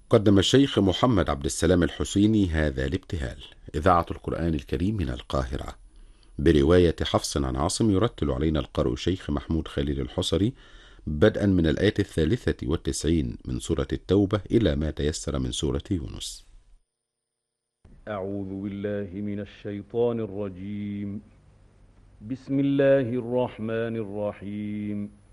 قدم الشيخ محمد عبد السلام الحسيني هذا الابتهال. إذاعة القرآن الكريم من القاهرة، برواية حفص عن عاصم. يرتل علينا القارئ الشيخ محمود خليل الحصري، بدءا من الآية 93 من سورة التوبة إلى ما تيسر من سورة يونس. أعوذ بالله من الشيطان الرجيم. بسم الله الرحمن الرحيم.